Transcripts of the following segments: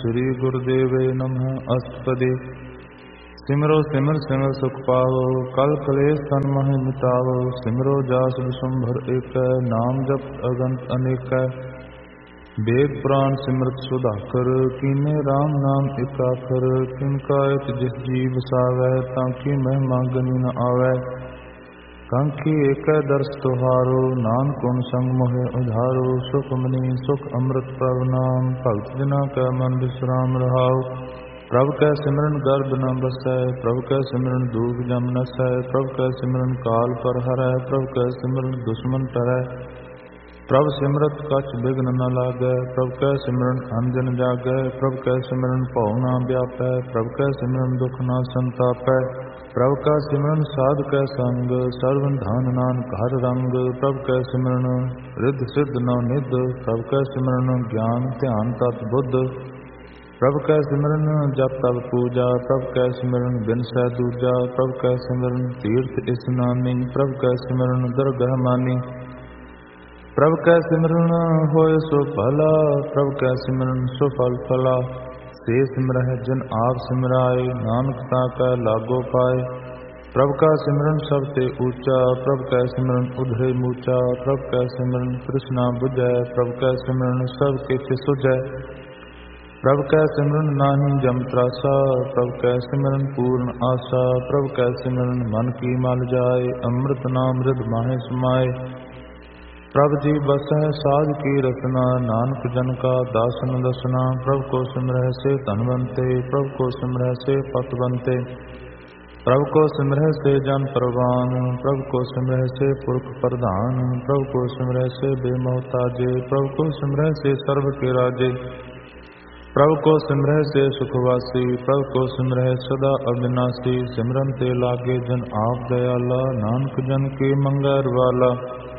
श्री गुरुदेवे नमः। अष्टपदी। सिमरो सिमर सिमर सुख पावो, कल कलेश तन मह मिटावो। सिमरो जास विशुंभर एक, नाम जप अगंत अनेक। वेद पुराण सिमरत सुधाकर, कीने राम नाम एकाखर। किनका एक जिस जी बसावै, ताकि महिमा गनी न आवै। कांखी एक दर्श तुहारो, नानक गुण संग मोहे उधारो। सुख मनी सुख अमृत प्रभ नाम, भगत जना कै मन विश्राम रहाओ। प्रभु कै सिमरन गर्भ न बसै, प्रभु कै सिमरन दूध जम नसै। प्रभु कै सिमरन काल पर हरै, प्रभु कै सिमरन दुश्मन टरै। प्रभु सिमरत कछ बिघ्न न लागै, प्रभु कै सिमरन अंजन जागै। प्रभु कै सिमरन भव न व्यापै, प्रभु कै सिमरन दुख न संतापै। प्रभु का सिमरन साध कै संग, सर्वन धन नानक हर रंग। प्रभु कै सिमरन रिद्ध सिद्ध नव निध, प्रभु कै सिमरन ज्ञान ध्यान तत् बुद्ध। प्रभु कै सिमरन जप तप पूजा, प्रभु कै सिमरन बिनसै दूजा। प्रभु कै सिमरन तीर्थ स्नानी, प्रभु कै सिमरन दरगह मानी। प्रभु कै सिमरन होय सो भला, प्रभु कै सिमरन सुफल फला। से सिमरह जन आप सिमराए, नानक ताकै लागो पाए। प्रभु का सिमरन सब ते ऊंचा, प्रभु कै सिमरन उधरे मूचा। प्रभु कै सिमरन तृष्णा बुझै, प्रभु कै सिमरन सब किछ सुझै। प्रभु कै सिमरन नाहि जम त्रासा, प्रभु कै सिमरन पूर्ण आशा। प्रभु कै सिमरन मन की मल जाए, अमृत नाम हृद माहे समाए। प्रभु जी बसै साध की रचना, नानक जन का दासन दसना। प्रभु को सिमरह से धनवंते, प्रभु को सिमरह से पतवंते। प्रभु को सिमरह से जन परवान, प्रभु को सिमरह से पुरख प्रधान। प्रभु को सिमरह से बेमोहताजे, प्रभु को सिमरह से सर्व के राजे। प्रभु को सिमरह से सुखवासी, प्रभु को सिमरह सदा अविनाशी। सिमरन ते लागे जन आप दयाला, नानक जन के मंगैर वाला।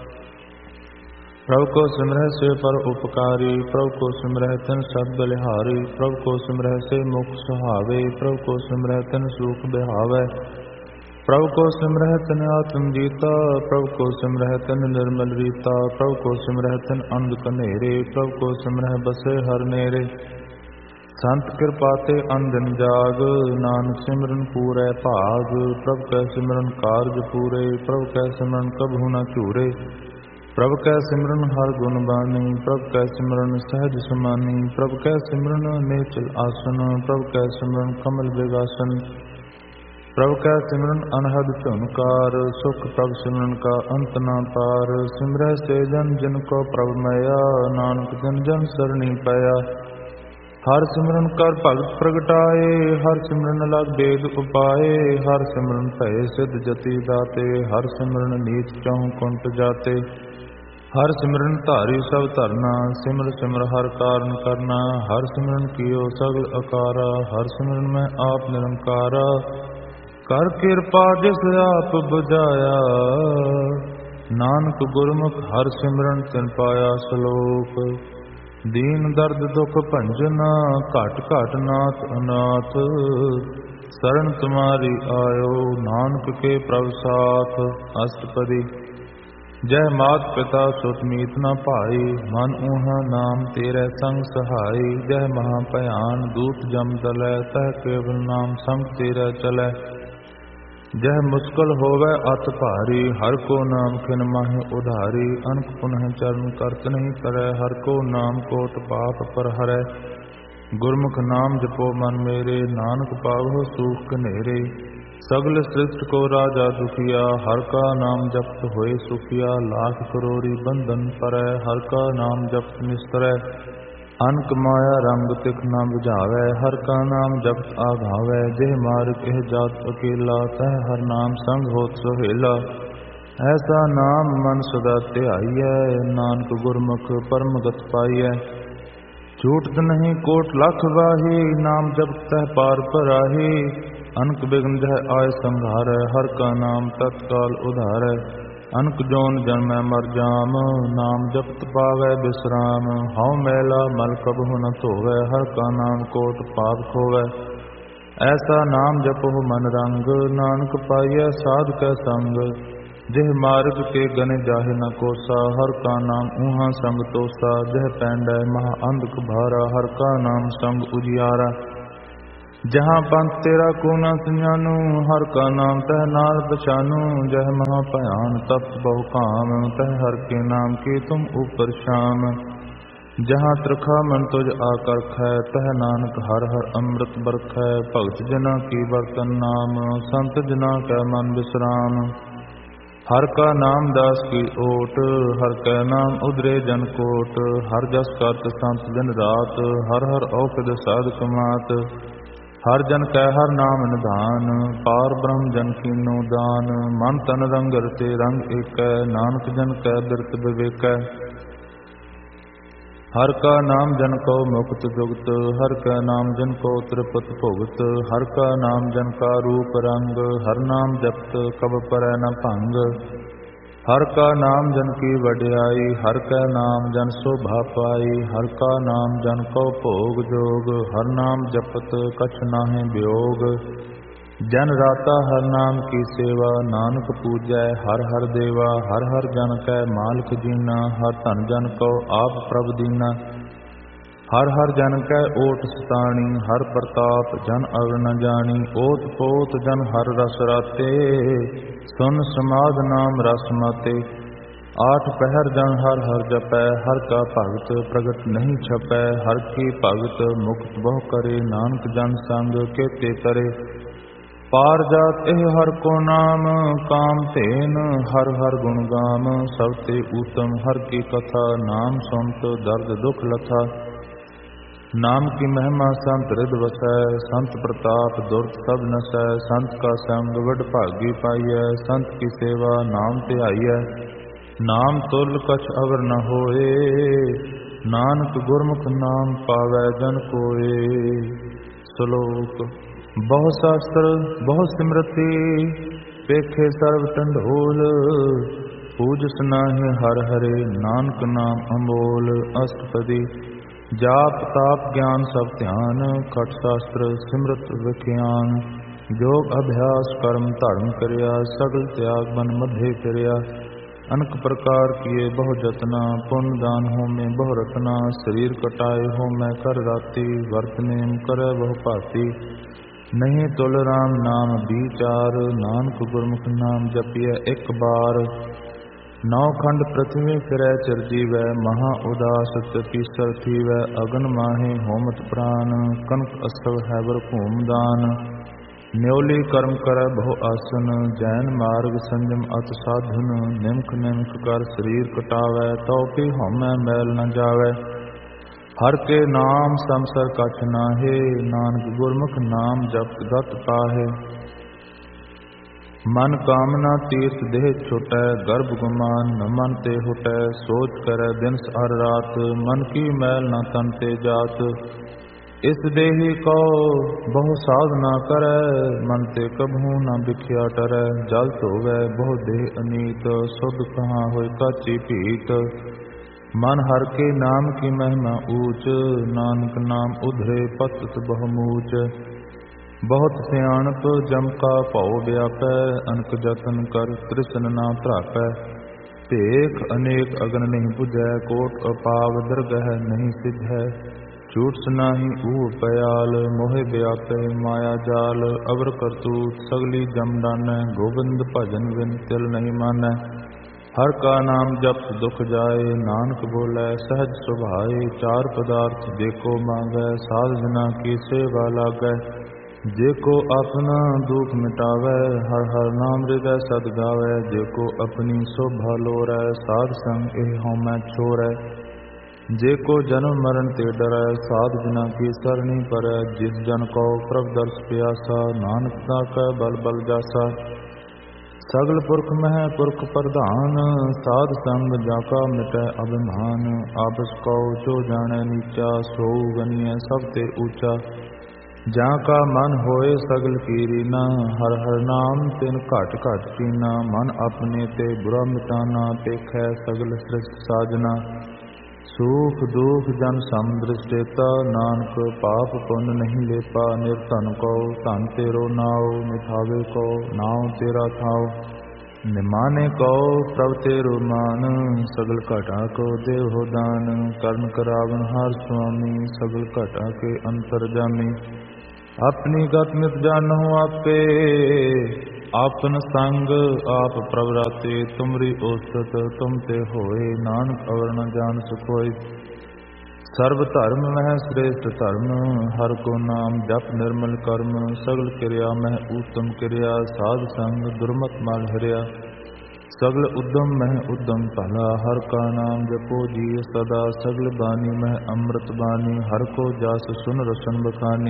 प्रभु को सिमरह से पर उपकारी, प्रभु को सिमरह तिन सब बलिहारी। प्रभु को सिमरह से मुख सुहावे, प्रभु को सिमरह तिन सुख बिहावे। प्रभु को सिमरह तिन आत्म जीता, प्रभु को सिमरह तिन निर्मल रीता। प्रभु को सिमरह तिन अंध कनेरे, प्रभु को सिमरह बसे हर नेरे। संत कृपा ते अंधन जाग, नानक सिमरन पूरै भाग। प्रभु कै सिमरन कारज पूरे, प्रभु कै सिमरन कबहु न चूरे। प्रभु कै सिमरन हर गुण बानी, प्रभु कै सिमरन सहज समानी। प्रभु कै सिमरन निश्चल आसन, प्रभु कै सिमरन कमल बिगासन। प्रभु कै सिमरन अनहद झुनकार, सुख प्रभु सिमरन का अंत न पार। सिमरह से जन जिन को प्रभु मैया, नानक जन जन सरणी पाया। हर सिमरन कर भगत प्रगटाए, हर सिमरन लग वेद उपाए। हर सिमरन भय सिद्ध जति दाते, हर सिमरन नीच चहुँ कुंट जाते। हर सिमरन धारी सब धरना, सिमर सिमर हर कारण करना। हर सिमरन कियो सगल अकारा, हर सिमरन में आप निरंकारा। कर कृपा जिस आप बुझाया, नानक गुरमुख हर सिमरन तिन पाया सलोक। दीन दर्द दुख भंजना, घट घट नाथ अनाथ। शरण तुम्हारी आयो, नानक के प्रभु साथ। अष्टपदी। जय मात पिता सुत मीत न भाई, मन ऊहा नाम तेरे संग सहाई। जय महाभयान दूत जम दलै, तह केवल नाम संग तेरे चलै। जय मुश्किल होवै अत भारी, हर को नाम खिन माहि उधारी। अनक पुनः चरण करत नहीं करै, हर को नाम कोट पाप पर हरै। गुरमुख नाम जपो मन मेरे, नानक पावो सुख कनेरे। सगल सृष्ट को राजा दुखिया, हर का नाम जपत होए सुखिया। लाख करोड़ी बंधन परै, हर का नाम जपत निस्तरै। अनक माया रंग तिख न बुझावै, हर का नाम जपत आघावै। जेह मार्ग एह जात अकेला, तह हर नाम संग होत सुहेला। ऐसा नाम मन सदा ध्याइयै, नानक गुरमुख परम गत पाइयै। छूटत नहीं कोट लख वाही, नाम जपत तह पार पराही। अनक बिघ्न जह आय संघारै, हर का नाम तत्काल उधारै। अनक जोन जन्मै मर जाम, नाम जपत पावै विश्राम। हਉ मैला मल कबहु न धोवै, हर का नाम कोट पाप खोवै। ऐसा नाम जपो मन रंग, नानक पाइयै साध कै संग। जिह मार्ग के गने जाहे न कोसा, हर का नाम ऊहा संग तोसा। जह पैंडै महा अंधक भारा, हर का नाम संग उजियारा। जहाँ पंथ तेरा को न सुजानू, हर का नाम तह नाल पछानू। जह महा भयान तप्त बहु काम, तह हर के नाम के तुम ऊपर शाम। जहाँ त्रिखा मन तुझ आकर खै, तह नानक हर हर अमृत बरखै। भगत जना की बरतन नाम, संत जना कै मन विश्राम। हर का नाम दास की ओट, हर कै नाम उदरे जन कोट। हर जस करत संत दिन रात, हर हर औषध साधक मात। हर जन कै हर नाम निधान, पार ब्रह्म जन कीनो दान। मन तन रंग रते रंग एकै, नानक जन कै बिरत विवेकै। हर का नाम जन को मुक्त जुगत, हर का नाम जन को त्रिपत भुगत। हर का नाम जन का रूप रंग, हर नाम जपत कब परै न भंग। हर का नाम जन की वड्याई, हर का नाम जन शोभा पाई। हर का नाम जन को भोग जोग, हर नाम जपत कछ नाहि वियोग। जन राता हर नाम की सेवा, नानक पूजै हर हर देवा। हर हर जन कै मालिक जीना, हर धन जन को आप प्रभ दीना। हर हर जन कै ओट सताणी, हर प्रताप जन अवर न जानी। ओत पोत जन हर रस राते, सुन समाध नाम रस माते। आठ पहर जन हर हर जपै, हर का भगत प्रगट नहीं छपै। हर की भगत मुक्त बहु करे, नानक जन संग केते तरे। पार जात एह हर को नाम, काम तेन हर हर गुण गाम। सबते उत्तम हर की कथा, नाम सुनत दर्द दुख लथा। नाम की महिमा संत हृद वसै, संत प्रताप दुर्त सब नसै। संत का संग वड भागी पाइयै, संत की सेवा नाम ध्याइयै। नाम तुल कछ अवर न होए, नानक गुरमुख नाम पावै जन कोए। श्लोक। बहु शास्त्र बहु सिमरति, पेखे सर्व टंडोल। पूजस नाहि हर हरे, नानक नाम अमोल। अष्टपदी। जाप ताप ज्ञान सब ध्यान, खट शास्त्र सिमरत विख्यान। योग अभ्यास कर्म धर्म करिया, सगल त्याग बन मध्य फिरिया। अनेक प्रकार किए बहु जतना, पुण्य दान होमे बहु रतना। शरीर कटाए होमै कर राति, वर्त नेम करे बहु भांति। नहीं तुल राम नाम विचार, नानक गुरमुख नाम जपिए एक बार। नौ खंड पृथ्वी फिरै चिरजीवै, महा उदास तीसर थीवै। अगन माहे होमत प्राण, कनक अस्तव हैबर भूमदान। न्योली कर्म करੈ बहु आसन, जैन मार्ग संयम अत साधन। निमख निमख कर शरीर कटावै, तो भी होमै मैल न जावै। हर के नाम समसर कछ नाहे, नानक गुरमुख नाम जपत गत पाहे। मन कामना तीर्थ देह छुटै, गर्भ गुमान न मन ते हुटै। सोच करੈ दिन हर रात, मन की मैल न तन ते जात। इस देही को बहु साधना करੈ, मन ते कबहू न बिख्या टरै। जल धोवै बहु देह अनीत, शुद्ध कहाँ होय काची भीत। मन हर के नाम की महिमा ऊच, नानक नाम उधरे पतत बहुमूच। बहुत सियाणप जम का भौ व्यापै, अनक जतन कर तृष्ण ना त्रापै। भेख अनेक अगन नहीं बुझै, कोट अपाव दरगह नहीं सिद्धै। झूठ सुनाही ऊह पयाल, मोहे व्यापै माया जाल। अवर करतूत सगली जम डानै, गोविंद भजन बिन तिल नहीं मानै। हर का नाम जप दुख जाए, नानक बोलै सहज सुभाए। चार पदार्थ जेको मांगै, साध जना की सेवा लागै। जेको अपना दुख मिटावै, हर हर नाम हृदय सद गावै। जेको अपनी शोभा लोरै, साध संग एह होमै छोरै। जेको जन्म मरण ते डरै, साध जना की सरणी परै। जिस जन को प्रभ दर्श प्यासा, नानक ताकै बल बल जासा। सगल पुरख मह पुरख प्रधान, साध संग जाका मिटै अभिमान। आपस को जो जानै नीचा, सोऊ गनिय सब ते ऊंचा। जाका मन होए सगल कीरीना, हर हर नाम तिन घट घट कीना। मन अपने ते बुरा मिटाना, पेखै सगल सृष्ट साजना। सुख दुख जन समदृष्टेता, नानक पाप पुण्य नहीं लेपा। निर्धन को धन तेरो नाओ, मिठावे को नाव तेरा थाओ। ਨਿਮਾਨੇ ਕਉ ਪ੍ਰਭ ਤੇਰੋ ਮਾਨ, ਸਗਲ ਘਟਾ ਕੋ ਦੇਹੁ ਦਾਨ। ਕਰਨ ਕਰਾਵਨ ਹਰ ਸੁਆਮੀ, ਸਗਲ ਘਟਾ ਕੇ ਅੰਤਰ ਜਾਮੀ। ਆਪਣੀ ਗਤ ਮਿਤ ਜਾਨਹੁ ਆਪੇ, ਆਪਨ ਸੰਗ ਆਪ ਪ੍ਰਭ ਰਾਤੇ। ਤੁਮਰੀ ਉਸਤਤ ਤੁਮ ਤੇ ਹੋਏ, ਨਾਨਕ ਅਵਰ ਨ ਜਾਣ ਸਕੋਇ। ਸਰਬ ਧਰਮ ਮਹਿ ਸ੍ਰੇਸ਼ਟ ਧਰਮ, ਹਰ ਕੋ ਨਾਮ ਜਪ ਨਿਰਮਲ ਕਰਮ। ਸਗਲ ਕਿਰਿਆ ਮਹਿ ਊਤਮ ਕਿਰਿਆ, ਸਾਧ ਸੰਗ ਦੁਰਮਤ ਮਲ ਹਰਿਆ। ਸਗਲ ਉਦਮ ਮਹਿ ਉਦਮ ਭਲਾ, ਹਰ ਕਾ ਨਾਮ ਜਪੋ ਜੀ ਸਦਾ। ਸਗਲ ਬਾਣੀ ਮਹਿ ਅੰਮ੍ਰਿਤ ਬਾਣੀ, ਹਰ ਕੋ ਜਸ ਸੁਨ ਰਸਨ ਬਖਾਨੀ।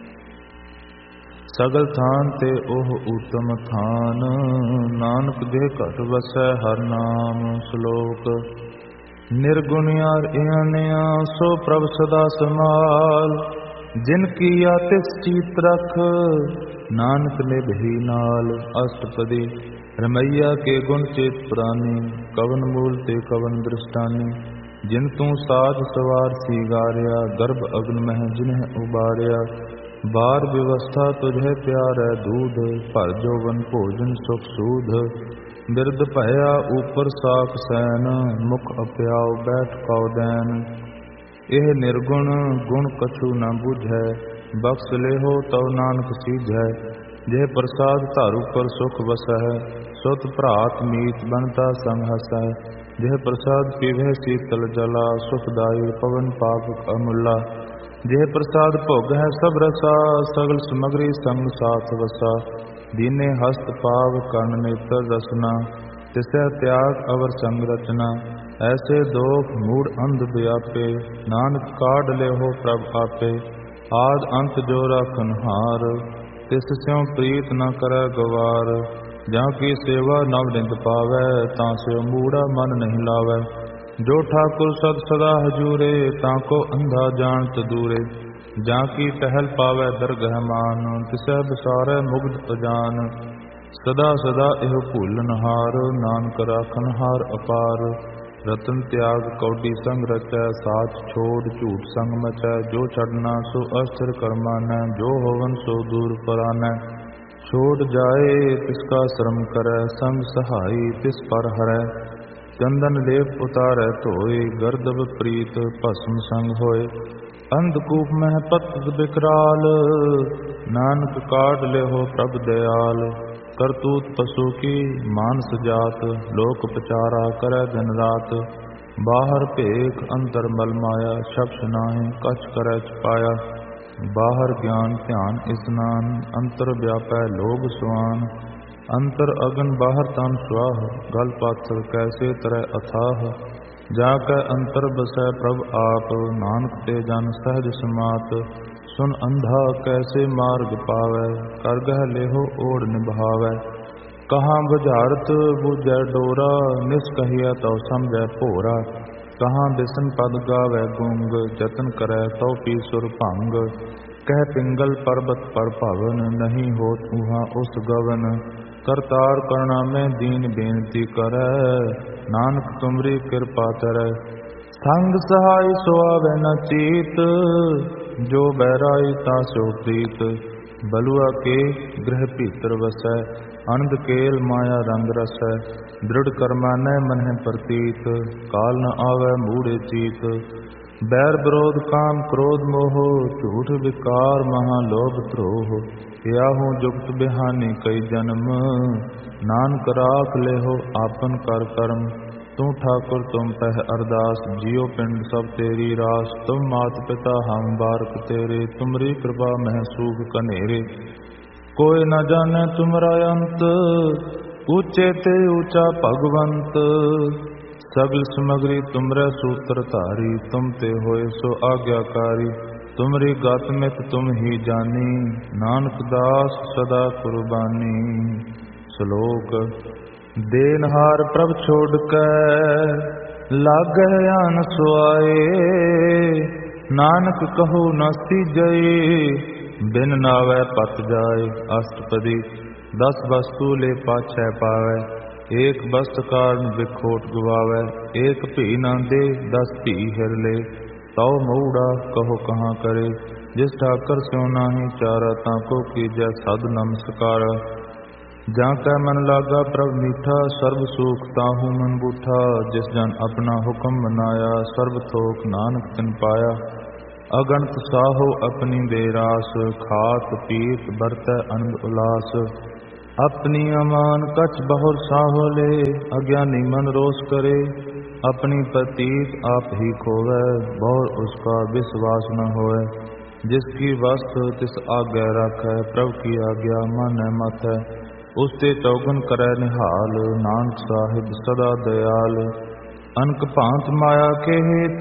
ਸਗਲ ਥਾਨ ਤੇ ਉਹ ਊਤਮ ਥਾਨ, ਨਾਨਕ ਜੇ ਘਟ ਵਸੈ ਹਰ ਨਾਮ। ਸ਼ਲੋਕ ਨਿਰਗੁਣਿਆਰ ਇਆਨਿਆ, ਸੋ ਪ੍ਰਭ ਸਦਾ ਸਮਾਲ। ਜਿਨ ਕੀਆ ਤਿਸ ਚੀਤ ਰਖ, ਨਾਨਕ ਨਿਭੀ ਨਾਲ। ਅਸ਼ਟਪਦੀ ਰਮਈਆ ਕੇ ਗੁਣ ਚੇਤ ਪੁਰਾਨੀ, ਕਵਨ ਮੂਲ ਤੇ ਕਵਨ ਦ੍ਰਿਸ਼ਟਾਨੀ। ਜਿਨ ਤੂੰ ਸਾਜ ਸਵਾਰ ਸੀਗਾਰਿਆ, ਗਰਭ ਅਗਨ ਮਹਿ ਜਿਨਹਿ ਉਬਾਰਿਆ। ਬਾਰ ਵਿਵਸਥਾ ਤੁਝੇ ਪਿਆਰੈ ਦੂਧ, ਭਰ ਜੋਵਨ ਭੋਜਨ ਸੁਖ ਸੂਧ। ਬਿਰਧ ਭਇਆ ਉਪਰ ਸਾਖ ਸੈਨ, ਮੁਖ ਅਪਿਆਉ ਬੈਠ ਕਉ ਦੈਨ। ਇਹ ਨਿਰਗੁਣ ਗੁਣ ਕਛੂ ਨ ਬੁਝੈ, ਬਖਸ਼ ਲੇਹੋ ਤਉ ਨਾਨਕ ਸੀਝੈ। ਜੇ ਪ੍ਰਸਾਦ ਧਰ ਉਪਰ ਸੁਖ ਵਸੈ, ਸੁਤ ਭਰਾਤ ਮੀਤ ਬਣਤਾ ਸੰਗ ਹਸੈ। ਜੇ ਪ੍ਰਸਾਦ ਪੀਵੈ ਸੀਤਲ ਜਲਾ, ਸੁਖਦਾਈ ਪਵਨ ਪਾਵਕ ਅਮੁਲਾ। ਜੇ ਪ੍ਰਸਾਦ ਭੋਗ ਹੈ ਸਭ ਰਸਾ, ਸਗਲ ਸਮਗਰੀ ਸੰਗ ਸਾਥ ਵਸਾ। ਦੀਨੇ ਹਸਤ ਪਾਵ ਕਰਨ ਨੇਤਰ ਰਸਨਾ, ਤਿਸੈ ਤਿਆਗ ਅਵਰ ਸੰਗ ਰਚਨਾ। ਐਸੇ ਦੋਖ ਮੂੜ ਅੰਧ ਵਿਆਪੇ, ਨਾਨਕ ਕਾਢ ਲਿਓ ਪ੍ਰਭ ਆਪੇ। ਆਦ ਅੰਤ ਜੋ ਰਾਖਨ ਹਾਰ, ਤਿਸ ਸਿਉ ਪ੍ਰੀਤ ਨ ਕਰੈ ਗਵਾਰ। ਜਾਂ ਕੀ ਸੇਵਾ ਨਵ ਨਿੰਦ ਪਾਵੈ, ਤਾਂ ਸਿਉ ਮੂੜਾ ਮਨ ਨਹੀਂ ਲਾਵੈ। ਜੋ ਠਾਕੁਰ ਸਦ ਸਦਾ ਹਜੂਰੇ, ਤਾਂ ਕੋ ਅੰਧਾ ਜਾਣਤ ਦੂਰੇ। ਜਾਂ ਕੀ ਟਹਿਲ ਪਾਵੈ ਦਰਗਹਿ ਮਾਨ, ਤਿਸੈ ਵਿਸਾਰੈ ਮੁਗਧ ਅਜਾਨ। ਸਦਾ ਸਦਾ ਇਹੋ ਭੂਲਨ ਹਾਰ, ਨਾਨਕ ਰਾਖਨ ਹਾਰ ਅਪਾਰ। ਰਤਨ ਤਿਆਗ ਕੌਡੀ ਸੰਗ ਰਚੈ, ਸਾਚ ਛੋੜ ਝੂਠ ਸੰਗ ਮਚੈ। ਜੋ ਛਡਨਾ ਸੋ ਅਸਥਿਰ ਕਰਮਾਨੈ, ਜੋ ਹੋਵਨ ਸੋ ਦੂਰ ਪਰਾਨੈ। ਛੋੜ ਜਾਏ ਤਿਸ ਕਾ ਸ਼ਰਮ ਕਰੈ, ਸੰਗ ਸਹਾਈ ਤਿਸ ਪਰ ਹਰੈ। ਚੰਦਨ ਲੇਪ ਉਤਾਰੈ ਧੋਏ, ਗਰਦਬ ਪ੍ਰੀਤ ਭਸਮ ਸੰਗ ਹੋਏ। ਅੰਧਕੂਪ ਮਹਿ ਪਤਿਤ ਬਿਕਰਾਲ, ਨਾਨਕ ਕਾਢ ਲਿਓ ਪ੍ਰਭ ਦਇਆਲ। ਕਰਤੂਤ ਪਸ਼ੂ ਕੀ ਮਾਨਸ ਜਾਤ, ਲੋਕ ਪਚਾਰਾ ਕਰੈ ਦਿਨ ਰਾਤ। ਬਾਹਰ ਭੇਖ ਅੰਤਰ ਮਲ ਮਾਇਆ, ਸ਼ਬਦ ਨਾਹਿ ਕਛ ਕਰੈ ਛਪਾਇਆ। ਬਾਹਰ ਗਿਆਨ ਧਿਆਨ ਇਸਨਾਨ, ਅੰਤਰ ਵਿਆਪੈ ਲੋਭ ਸੁਆਨ। ਅੰਤਰ ਅਗਨ ਬਾਹਰ ਤਨ ਸੁਆਹ, ਗਲ ਪਾਥਰ ਕੈਸੇ ਤਰੈ ਅਥਾਹ। ਜਾ ਕੈ ਅੰਤਰ ਬਸੈ ਪ੍ਰਭ ਆਪ, ਨਾਨਕ ਤੇ ਜਨ ਸਹਿਜ ਸਮਾਤ। ਸੁਨ ਅੰਧਾ ਕੈਸੇ ਮਾਰਗ ਪਾਵੈ, ਕਰ ਗਹਿ ਲੇਹੋ ਓੜ ਨਿਭਾਵੈ। ਕਹਾਂ ਬੁਝਾਰਤ ਬੁਝੈ ਡੋਰਾ, ਨਿਸ ਕਹੀਐ ਤਉ ਸਮਝੈ ਭੋਰਾ। ਕਹਾਂ ਬਿਸਨ ਪਦ ਗਾਵੈ ਗੁੰਗ, ਜਤਨ ਕਰੈ ਤਉ ਪੀ ਸੁਰ ਭੰਗ। ਕਹਿ ਪਿੰਗਲ ਪਰਬਤ ਪਰ ਭਵਨ, ਨਹੀਂ ਹੋਤ ਉਹਾਂ ਉਸ ਗਵਨ। ਕਰਤਾਰ ਕਰਣਾ ਮੈਂ ਦੀਨ ਬੇਨਤੀ ਕਰੈ, ਨਾਨਕ ਤੁਮਰੀ ਕਿਰਪਾ ਕਰੈ। ਸੰਗ ਸਹਾਈ ਸੋ ਆਵੈ ਨ ਚੀਤ, ਜੋ ਬਹਿਰਾਈ ਤਾਂ ਸੋ ਪ੍ਰੀਤ। ਬਲੁਆ ਕੇ ਗ੍ਰਹਿ ਭੀਤਰ ਵਸੈ, ਅਨੰਦ ਕੇਲ ਮਾਇਆ ਰੰਗ ਰਸੈ। ਦ੍ਰਿੜ ਕਰਮਾਨੈ ਮਨਹਿ ਪ੍ਰਤੀਤ, ਕਾਲ ਨ ਆਵੈ ਮੂੜੇ ਚੀਤ। ਬੈਰ ਵਿਰੋਧ ਕਾਮ ਕ੍ਰੋਧ ਮੋਹ, ਝੂਠ ਵਿਕਾਰ ਮਹਾ ਲੋਭ ਧਰੋਹ। ਕਿਆਹੂ ਜੁਗਤ ਬਿਹਾਨੀ ਕਈ ਜਨਮ, ਨਾਨਕ ਰਾਖ ਲਿਓ ਆਪਨ ਕਰ ਕਰਮ। ਤੂੰ ਠਾਕੁਰ ਤੁਮ ਪਹਿ ਅਰਦਾਸ, ਜੀਉ ਪਿੰਡ ਸਭ ਤੇਰੀ ਰਾਸ। ਤੁਮ ਮਾਤ ਪਿਤਾ ਹਮ ਬਾਰਕ ਤੇਰੇ, ਤੁਮਰੀ ਕਿਰਪਾ ਮਹਿ ਸੂਖ ਕਨੇਰੇ। ਕੋਈ ਨ ਜਾਣੈ ਤੁਮਰਾ ਅੰਤ, ਊਚੇ ਤੇ ਊਚਾ ਭਗਵੰਤ। ਸਗਲ ਸਮਗਰੀ ਤੁਮਰੇ ਸੂਤਰ ਧਾਰੀ, ਤੁਮ ਤੇ ਹੋਏ ਸੋ ਆਗਿਆਕਾਰੀ। ਤੁਮਰੀ ਗਤ ਮਿਤ ਤੁਮ ਹੀ ਜਾਨੀ, ਨਾਨਕ ਦਾਸ ਸਦਾ ਕੁਰਬਾਨੀ। ਸ਼ਲੋਕ ਦੇਨਹਾਰ ਪ੍ਰਭ ਛੋੜ ਕੈ, ਲਾਗਹਿ ਆਨ ਸੁਆਏ। ਨਾਨਕ ਕਹੋ ਨ ਸੀਜੈ, ਬਿਨ ਨਾਵੈ ਪਤ ਜਾਏ। ਅਸ਼ਟਪਦੀ 10 ਵਸਤੂ ਲੈ ਪਾਛੈ ਪਾਵੈ, ਏਕ ਬਸਤ ਕਾਰਨ ਵਿਖੋਟ ਗਵਾਵੈ। ਏਕ ਭੀ ਨਾ ਦੇ 10 ਭੀ ਹਿਰ ਲੈ, ਤਉ ਮਊੜਾ ਕਹੋ ਕਹਾਂ ਕਰੇ। ਜਿਸ ਠਾਕਰ ਸਿਉ ਨਾਹੀ ਚਾਰਾ, ਤਾਂ ਕੋ ਕੀਜੈ ਸਦ ਨਮਸਕਾਰਾ। ਜਾਂ ਕੈ ਮਨ ਲਾਗਾ ਪ੍ਰਭ ਮੀਠਾ, ਸਰਬ ਸੂਖ ਤਾਹੂ ਮਨ ਬੂਠਾ। ਜਿਸ ਜਨ ਆਪਣਾ ਹੁਕਮ ਮਨਾਇਆ, ਸਰਬ ਥੋਕ ਨਾਨਕ ਤਿਨ ਪਾਇਆ। ਅਗਣਤ ਸਾਹੋ ਆਪਣੀ ਦੇ ਰਾਸ, ਖਾਤ ਪੀਤ ਵਰਤੈ ਅਨੰਦ ਉਲਾਸ। ਆਪਣੀ ਅਮਾਨ ਕਛ ਬਹੁਰ ਸਾਹੋ ਲੇ, ਅਗਿਆਨੀ ਮਨ ਰੋਸ ਕਰੇ। ਆਪਣੀ ਪ੍ਰਤੀਤ ਆਪ ਹੀ ਖੋਵੈ, ਬਹੁਰ ਉਸਕਾ ਵਿਸਵਾਸ ਨ ਹੋਵੈ। ਜਿਸकी ਵਸਤ ਤਿਸ ਆਗੈ ਰਾਖੈ, ਪ੍ਰਭ ਕੀ ਆਗਿਆ ਮਾਨੈ ਮਾਥੈ। ਉਸ ਤੇ ਚੌਗਨ ਕਰੈ ਨਿਹਾਲ, ਨਾਨਕ ਸਾਹਿਬ ਸਦਾ ਦਇਆਲ। ਅਨਕ ਭਾਂਤ ਮਾਇਆ ਕੇ ਹੇਤ,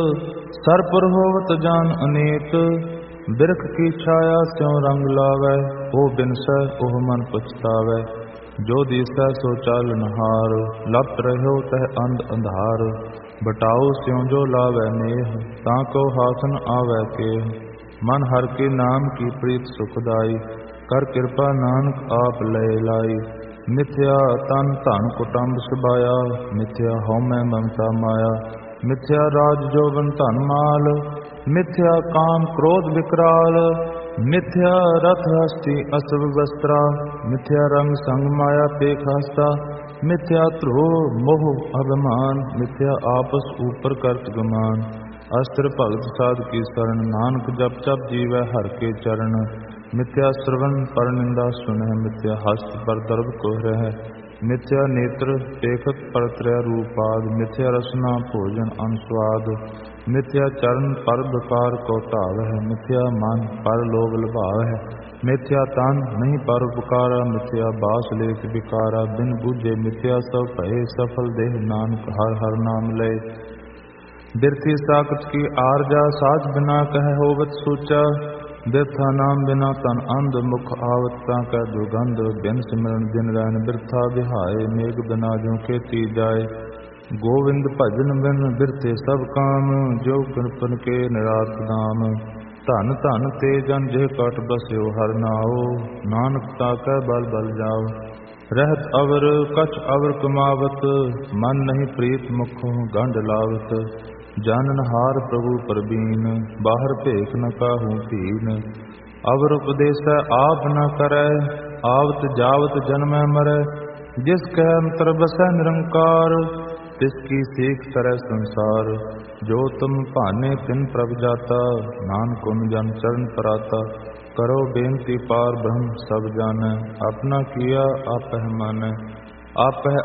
ਸਰਪੁਰ ਹੋਵਤ ਜਾਨ ਅਨੇਕ। ਬਿਰਖ ਕੀ ਛਾਇਆ ਸਿਉ ਰੰਗ ਲਾਵੈ, ਉਹ ਬਿਨਸੈ ਉਹ ਮਨ ਪਛਤਾਵੈ। ਜੋ ਦਿਸੈ ਸੋ ਚਾਲ ਨਹਾਰ, ਲਪਟ ਰਹਿਓ ਤਹਿ ਅੰਧ ਅੰਧਾਰ। ਬਟਾਓ ਸਿਉ ਜੋ ਲਾਵੈ ਨੇਹ, ਤਾਂ ਕੋ ਹਾਥ ਨ ਆਵੈ ਕੇਹ। ਮਨ ਹਰਿ ਕੇ ਨਾਮ ਕੀ ਪ੍ਰੀਤ ਸੁਖਦਾਈ, ਕਰ ਕਿਰਪਾ ਨਾਨਕ ਆਪ ਲੈ ਲਾਈ। ਮਿਥਿਆ ਤਨ ਧਨ ਕੁਟੰਬ ਸੁਭਾਇਆ, ਮਿਥਿਆ ਹਉਮੈ ਮਮਤਾ ਮਾਇਆ। ਮਿਥਿਆ ਰਾਜ ਜੋਬਨ ਧਨ ਮਾਲ, ਮਿਥਿਆ ਕਾਮ ਕ੍ਰੋਧ ਵਿਕਰਾਲ। ਮਿਥਿਆ ਰਥ ਹਸਤੀ ਅਸਵ ਵਸਤਰਾ, ਮਿਥਿਆ ਰੰਗ ਸੰਗ ਮਾਇਆ ਪੇਖ ਹਸਤਾ। ਮਿਥਿਆ ਧ੍ਰੋਹ ਮੋਹ ਅਭਿਮਾਨ, ਮਿਥਿਆ ਆਪਸ ਊਪਰ ਕਰਤ ਗਮਾਨ। ਅਸਤਰ ਭਗਤ ਸਾਧ ਕੀ ਸਰਣ, ਨਾਨਕ ਜਪ ਜਪ ਜੀਵੈ ਹਰਿ ਕੇ ਚਰਨ। ਮਿਥਿਆ ਸਰਵਨ ਪਰ ਨਿੰਦਾ ਸੁਨਹਿ, ਮਿਥਿਆ ਹਸਤ ਪਰ ਦਰਬ ਕੋਹ ਰਹਿ। ਮਿਥਿਆ ਨੇਤਰ ਦੇਖਤ ਪਰ ਤ੍ਰੈ ਰੂਪਾਦ, ਮਿਥਿਆ ਰਸਨਾ ਭੋਜਨ ਅਨੁਸਵਾਦ। ਮਿਥਿਆ ਚਰਨ ਪਰ ਵਿਕਾਰ ਕੋ ਧਾਵਹਿ, ਮਿਥਿਆ ਮਨ ਪਰ ਲੋਭ ਲੁਭਾਵਹਿ। ਮਿਥਿਆ ਤਨ ਨਹੀਂ ਪਰ ਉਪਕਾਰਾ, ਮਿਥਿਆ ਬਾਸ ਲੇਖ ਵਿਕਾਰਾ। ਬਿਨ ਬੁਝੇ ਮਿਥਿਆ ਸਭ ਭਏ ਸਫਲ, ਦੇਹ ਨਾਨਕ ਹਰਿ ਹਰਿ ਨਾਮ ਲਏ। ਬਿਰਥੀ ਸਾਖਤ ਕੀ ਆਰਜਾ, ਸਾਚ ਬਿਨਾ ਕਹਿ ਹੋਵਤ ਸੋਚਾ। ਬਿਰਥਾ ਨਾਮ ਬਿਨਾ ਤਨ ਅੰਧ, ਮੁਖ ਆਵਤ ਤਾਂ ਕੈ ਦੁਰਗੰਧ। ਬਿਨ ਸਿਮਰਨ ਦਿਨ ਰੈਨ ਬਿਰਥਾ ਵਿਹਾਏ, ਮੇਘ ਬਿਨਾ ਜੋ ਖੇਤੀ ਜਾਏ। ਗੋਵਿੰਦ ਭਜਨ ਬਿਨ ਬਿਰਥੇ ਸਭ ਕਾਮ, ਜੋ ਕਿਰਪਨ ਕੇ ਨਿਰਾਤ ਨਾਮ। ਧਨ ਧਨ ਤੇ ਜਨ ਜੇ ਕਟ ਬਸਿਓ ਹਰਿ ਨਾਉ, ਨਾਨਕ ਤਾ ਕੈ ਬਲ ਬਲ ਜਾਓ। ਰਹਿਤ ਅਵਰ ਕਛ ਅਵਰ ਕਮਾਵਤ, ਮਨ ਨਹੀਂ ਪ੍ਰੀਤ ਮੁਖੋਂ ਗੰਢ ਲਾਵਤ। ਜਾਨਨ ਹਾਰ ਪ੍ਰਭੂ ਪਰਬੀਨ, ਬਾਹਰ ਭੇਖ ਨ ਕਾਹੂ ਭੀਨ। ਅਵਰ ਉਪਦੇਸੈ ਆਪ ਨ ਕਰੈ, ਆਵਤ ਜਾਵਤ ਜਨਮੈ ਮਰੈ। ਜਿਸ ਕੈ ਅੰਤਰ ਬਸੈ ਨਿਰੰਕਾਰ, ਤਿਸ ਕੀ ਸੇਖ ਤਰੈ ਸੰਸਾਰ। ਜੋ ਤੁਮ ਭਾਨੇ ਤਿਨ ਪ੍ਰਭ ਜਾਤਾ, ਨਾਨਕ ਓਨ ਜਨ ਚਰਨ ਪਰਾਤਾ। ਕਰੋ ਬੇਨਤੀ ਪਾਰ ਬ੍ਰਹਮ ਸਭ ਜਾਣੈ, ਆਪਣਾ ਕੀਆ ਆਪਹਿ ਮਾਨੈ। ਆਪਹਿ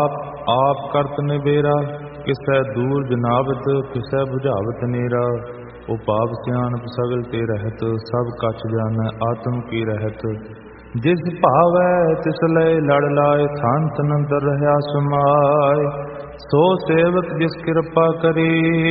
ਆਪ ਕਰਤ ਨਿਬੇਰਾ, ਕਿਸੈ ਦੂਰ ਜਨਾਵਤ ਕਿਸੈ ਬੁਝਾਵਤ ਨੇਰਾ। ਉਪਾਵ ਸਿਆਣਪ ਸਗਲ ਤੇ ਰਹਿਤ, ਸਭ ਕਛ ਜਾਣੈ ਆਤਮ ਕੀ ਰਹਿਤ। ਜਿਸ ਭਾਵੈ ਤਿਸ ਲਏ ਲੜ ਲਾਏ, ਥਾਨ ਤਨ ਅੰਦਰ ਰਹਿਆ ਸਮਾਏ। ਸੋ ਸੇਵਕ ਜਿਸ ਕਿਰਪਾ ਕਰੀ,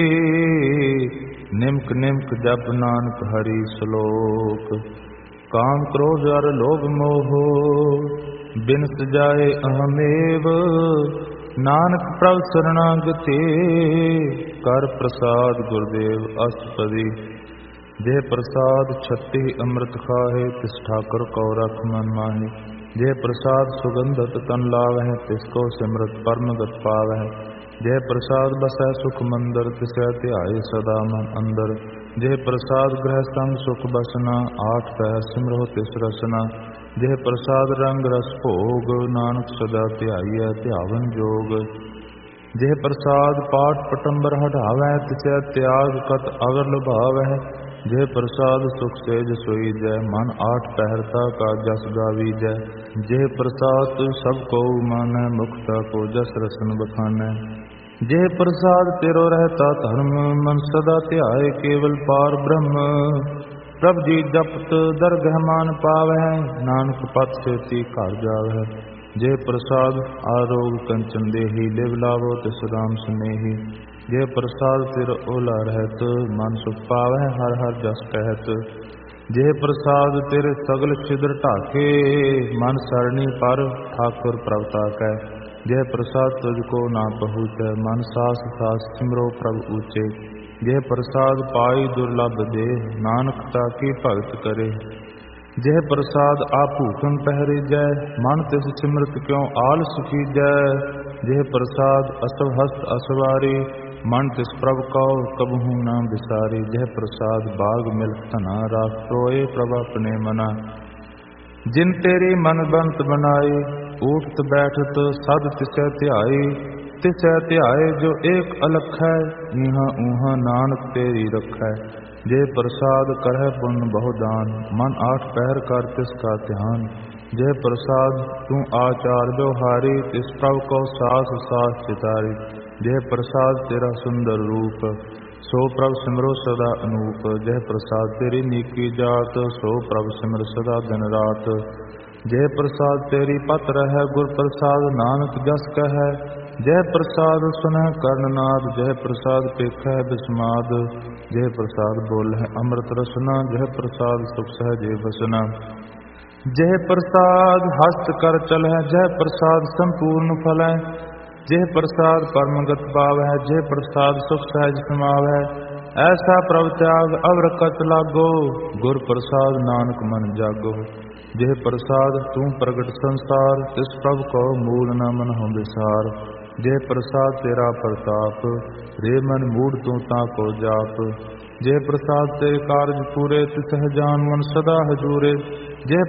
ਨਿਮਕ ਨਿਮਕ ਜਪ ਨਾਨਕ ਹਰੀ ਸਲੋਕ। ਕਾਮ ਕ੍ਰੋਧ ਅਰ ਲੋਭ ਮੋਹ, ਬਿਨਸ ਜਾਏ ਅਹਮੇਵ। ਨਾਨਕ ਪ੍ਰਭ ਸਰਣਾਗਤੇ, ਕਰ ਪ੍ਰਸਾਦ ਗੁਰਦੇਵ ਅਸਪਦੀ। ਜੇ ਪ੍ਰਸਾਦ ਛੱਤੀ ਅੰਮ੍ਰਿਤ ਖਾਹੇ, ਤਿਸ ਠਾਕੁਰ ਕਉ ਰਖ ਮਨ ਮਾਹੇ। ਜੇ ਪ੍ਰਸਾਦ ਸੁਗੰਧਤ ਤਨ ਲਾਵਹਿ, ਤਿਸ ਕੋ ਸਿਮਰਤ ਪਰਮਗਤ ਪਾਵਹਿ। ਜੇ ਪ੍ਰਸਾਦ ਬਸੈ ਸੁਖ ਮੰਦਰ, ਤਿਸੈ ਧਿਆਏ ਸਦਾ ਮਨ ਅੰਦਰ। ਜੇ ਪ੍ਰਸਾਦ ਗ੍ਰਹਿ ਸੰਗ ਸੁਖ ਬਸਨਾ, ਆਠ ਪਹਿਰ ਸਿਮਰੋ ਤਿਸ ਰਸਨਾ। ਜੇ ਪ੍ਰਸਾਦ ਰੰਗ ਰਸ ਭੋਗ, ਨਾਨਕ ਸਦਾ ਧਿਆਈਐ ਧਿਆਵਨ ਜੋਗ। ਜੇ ਪ੍ਰਸਾਦ ਪਾਠ ਪਟੰਬਰ ਹਟਾਵੈ, ਤਿਸੈ ਤਿਆਗ ਕਤ ਅਵਰ ਲੁਭਾਵਹਿ। ਜੇ ਪ੍ਰਸਾਦ ਸੁਖ ਸੇਜ ਸੋਈਜੈ, ਮਨ ਆਠ ਪਹਿਰਤਾ ਕਾ ਜਸ ਗਾਵੀਜੈ। ਜੇ ਪ੍ਰਸਾਦ ਤੁ ਸਭ ਕਉ ਮਾਨੈ, ਮੁਖਤਾ ਕੋ ਜਸ ਰਸਨ ਬਖਾਨੈ। ਜੇ ਪ੍ਰਸਾਦ ਤੇਰੋ ਰਹਿਤਾ ਧਰਮ, ਮਨ ਸਦਾ ਧਿਆਏ ਕੇਵਲ ਪਾਰ ਬ੍ਰਹਮ। ਪ੍ਰਭ ਜੀ ਜਪਤ ਦਰਗਹਿ ਮਾਨ ਪਾਵਹਿ, ਨਾਨਕ ਪਤ ਸੇਤੀ ਘਰ ਜਾਵਹਿ। ਜੇ ਪ੍ਰਸਾਦ ਆਰੋਗ ਕੰਚਨ ਦੇਹੀ, ਲਿਵ ਲਾਵੋ ਤਿਸ ਰਾਮ ਸੁਨੇਹੀ। ਜੇ ਪ੍ਰਸਾਦ ਤਿਰ ਓਲਾ ਰਹਿਤ, ਮਨ ਸੁਖ ਪਾਵਹਿ ਹਰਿ ਹਰਿ ਜਸ ਕਹਿਤ। ਜੇ ਪ੍ਰਸਾਦ ਤੇਰੇ ਸਗਲ ਛਿਦਰ ਢਾਕੇ, ਮਨ ਸਰਣੀ ਪਰ ਠਾਕੁਰ ਪ੍ਰਭ ਤਾਕੈ। ਜੇ ਪ੍ਰਸਾਦ ਤੁਝ ਕੋ ਨਾ ਪਹੁੰਚੈ, ਮਨ ਸਾਸ ਸਾਸ ਸਿਮਰੋ ਪ੍ਰਭ ਊਚੇ। ਜੇ ਪ੍ਰਸਾਦ ਪਾਈ ਦੁਰਲਭ ਦੇਹ, ਨਾਨਕ ਤਾ ਕੀ ਭਗਤ ਕਰੇ। ਜੇ ਪ੍ਰਸਾਦ ਆ ਭੂਖਨ ਪਹਿਰੀਜੈ, ਮਨ ਤਿਸ ਸਿਮਰਤ ਕਿਉ ਆਲਸ ਕੀਜੈ। ਜੇ ਪ੍ਰਸਾਦ ਅਸਵ ਹਸਤ ਅਸਵਾਰੀ, ਮਨ ਤਿਸ ਪ੍ਰਭ ਕਉ ਕਬਹੂ ਨਾ ਵਿਸਾਰੀ। ਜੇ ਪ੍ਰਸਾਦ ਬਾਗ ਮਿਲਕ ਧਨਾ, ਰਾਖ ਟੋਏ ਪ੍ਰਭ ਆਪਣੇ ਮਨਾ। जिन तेरी मन बंत बनाई, उठत बैठत सद तिसै ध्याई। तिसै ध्याए जो एक अलख है, इहाँ ऊहाँ नानक तेरी रखै। जे प्रसाद करह पुण्य बहु दान, मन आठ पहर कर तिसका ध्यान। जय प्रसाद तू आचार व्यवहारी, तिस प्रभु को सास सास चितारी। जय प्रसाद तेरा सुंदर रूप, सो प्रभु सिमरो सदा अनूप। जय प्रसाद तेरी नीकी जात, सो प्रभु सिमर सदा दिन रात। जय प्रसाद तेरी पत रहै, गुर प्रसाद नानक जस कहै। जय प्रसाद सुनह कर्णनाद, जय प्रसाद पेखै बिस्माद। जय प्रसाद बोलह अमृत रसना, जय प्रसाद सुख सहजे बसना। जय प्रसाद हस्त कर चलह, जय प्रसाद संपूर्ण फलै। जय प्रसाद परमगत पावै, जय प्रसाद सुख सहज समावै। ऐसा प्रभु त्याग अवर कत लागो, गुर प्रसाद नानक मन जागो। जय प्रसाद तू प्रगट संसार, तिस प्रभु को मूल न मन हो विसार। जय प्रसाद तेरा प्रताप, रे मन मूढ़ तू ताको जाप। जय प्रसाद तेरे कारज पूरे, तिसह जान मन सदा हजूरे। जय